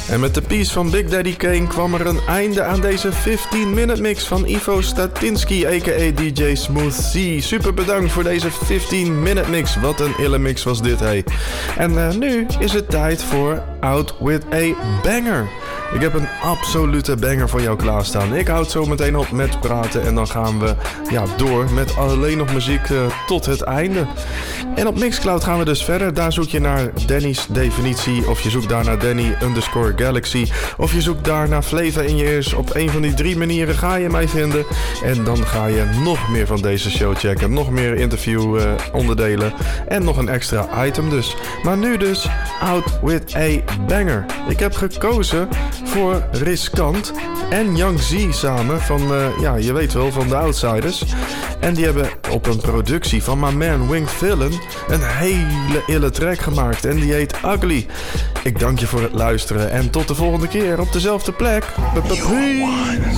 En met de piece van Big Daddy Kane kwam er een einde aan deze 15-minute mix van Ivo Statinski, a.k.a. DJ Smooth C. Super bedankt voor deze 15-minute mix. Wat een ille mix was dit, hey. En nu is het tijd voor Out With A Banger. Ik heb een absolute banger voor jou klaarstaan. Ik houd zo meteen op met praten en dan gaan we door met alleen nog muziek tot het einde. En op Mixcloud gaan we dus verder. Daar zoek je naar Danny's Definitie of je zoekt daar naar Danny_Galaxy of je zoekt daar naar Flavor in je ears. Op een van die 3 manieren ga je mij vinden en dan ga je nog meer van deze show checken. Nog meer interview onderdelen en nog een extra item dus. Maar nu dus Out With A Banger. Ik heb gekozen voor Riskant en Young Z samen van, je weet wel, van de Outsiders. En die hebben op een productie van my man Winged Villain een hele ille track gemaakt en die heet Ugly. Ik dank je voor het luisteren en tot de volgende keer op dezelfde plek. Peace.